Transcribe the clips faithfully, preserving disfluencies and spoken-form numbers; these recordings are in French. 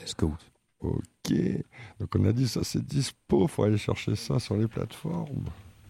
Scout. Ok. Donc on a dit ça, c'est dispo. Faut aller chercher ça sur les plateformes.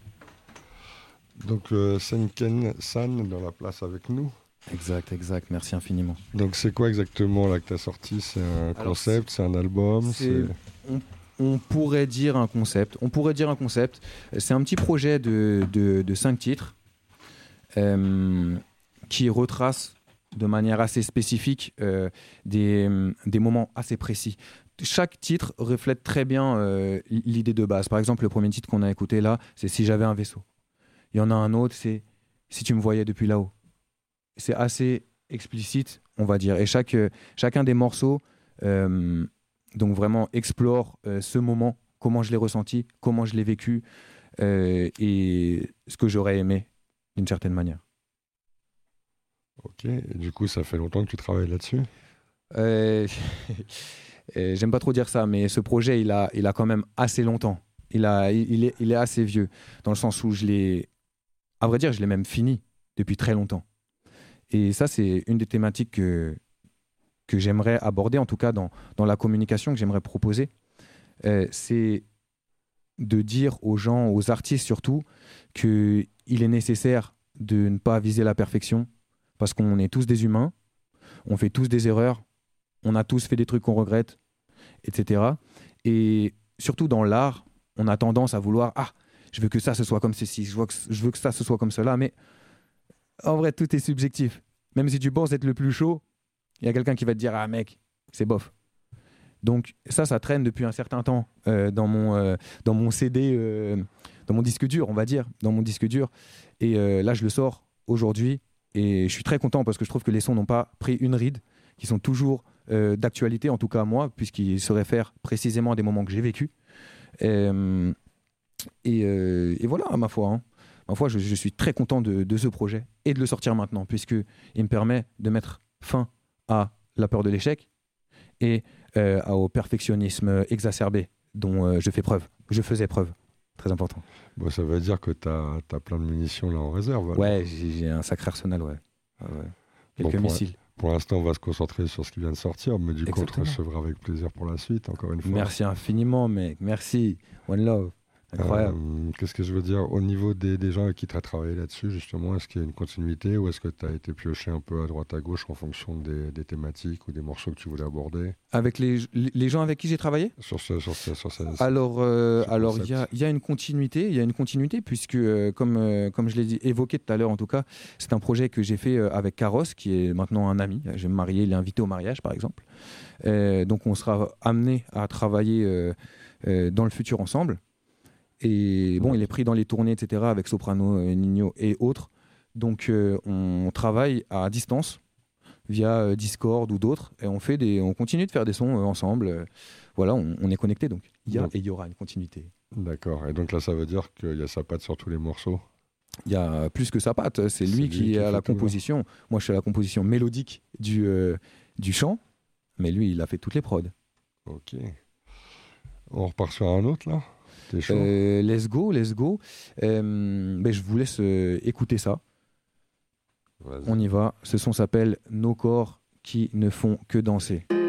Donc euh, Senken San dans la place avec nous. Exact, exact. Merci infiniment. Donc c'est quoi exactement là que tu as sorti? C'est un Alors, concept, c'est un album c'est- c'est... On, on pourrait dire un concept. On pourrait dire un concept. C'est un petit projet de, de, de cinq titres euh, qui retrace de manière assez spécifique euh, des, des moments assez précis. Chaque titre reflète très bien euh, l'idée de base. Par exemple, le premier titre qu'on a écouté là, c'est Si j'avais un vaisseau. Il y en a un autre, c'est Si tu me voyais depuis là-haut. C'est assez explicite, on va dire. Et chaque, euh, chacun des morceaux euh, donc vraiment explore euh, ce moment, comment je l'ai ressenti, comment je l'ai vécu euh, et ce que j'aurais aimé d'une certaine manière. Ok. Et du coup, ça fait longtemps que tu travailles là-dessus? Euh, euh, J'aime pas trop dire ça, mais ce projet, il a, il a quand même assez longtemps. Il, a, il, est, il est assez vieux, dans le sens où je l'ai, à vrai dire, je l'ai même fini depuis très longtemps. Et ça, c'est une des thématiques que, que j'aimerais aborder, en tout cas dans, dans la communication que j'aimerais proposer. Euh, c'est de dire aux gens, aux artistes surtout, qu'il est nécessaire de ne pas viser la perfection, parce qu'on est tous des humains, on fait tous des erreurs, on a tous fait des trucs qu'on regrette, et cetera. Et surtout dans l'art, on a tendance à vouloir « Ah, je veux que ça, ce soit comme ceci, je veux que, je veux que ça, ce soit comme cela. » Mais en vrai, tout est subjectif. Même si tu penses être le plus chaud, il y a quelqu'un qui va te dire « Ah mec, c'est bof. » Donc ça, ça traîne depuis un certain temps euh, dans, mon, euh, dans mon C D, euh, dans mon disque dur, on va dire, dans mon disque dur. Et euh, là, je le sors aujourd'hui et je suis très content parce que je trouve que les sons n'ont pas pris une ride, qui sont toujours euh, d'actualité, en tout cas moi, puisqu'ils se réfèrent précisément à des moments que j'ai vécus. Euh, et, euh, et voilà, ma foi. Hein. Ma foi, je, je suis très content de, de ce projet et de le sortir maintenant, puisqu'il me permet de mettre fin à la peur de l'échec et euh, au perfectionnisme exacerbé dont euh, je fais preuve, je faisais preuve. Très important. Bon, ça veut dire que tu as plein de munitions là en réserve. Alors. Ouais, j'ai un sacré arsenal, ouais. ouais, ouais. Quelques bon, pour missiles. Un, pour l'instant, on va se concentrer sur ce qui vient de sortir, mais du Exactement. coup, on te recevra avec plaisir pour la suite, encore une fois. Merci infiniment, mec. Merci. One love. Incroyable. Euh, Qu'est-ce que je veux dire? Au niveau des, des gens avec qui tu as travaillé là-dessus, justement, est-ce qu'il y a une continuité ou est-ce que tu as été pioché un peu à droite à gauche en fonction des, des thématiques ou des morceaux que tu voulais aborder? Avec les, les gens avec qui j'ai travaillé? Sur ce, sur ce, sur ce, Alors, euh, ce alors il concept. y a, y a une continuité, il y a une continuité puisque, euh, comme, euh, comme je l'ai dit, évoqué tout à l'heure en tout cas, c'est un projet que j'ai fait euh, avec Carros, qui est maintenant un ami. Je vais me marier, il est invité au mariage, par exemple. Euh, donc, on sera amené à travailler euh, euh, dans le futur ensemble. Et bon, il est pris dans les tournées, et cetera, avec Soprano, euh, Nino et autres. Donc, euh, on travaille à distance via euh, Discord ou d'autres, et on fait des, on continue de faire des sons euh, ensemble. Euh, voilà, on, on est connectés, donc il y a Donc, et il y aura une continuité. D'accord. Et donc là, ça veut dire qu'il y a sa patte sur tous les morceaux? Il y a plus que sa patte. C'est lui, lui qui qui est à fait la tout, composition. Moi, je suis à la composition mélodique du euh, du chant, mais lui, il a fait toutes les prods. Ok. On repart sur un autre là? T'es chaud? Euh, let's go, let's go. Euh, ben, je vous laisse euh, écouter ça. Vas-y. On y va. Ce son s'appelle Nos corps qui ne font que danser.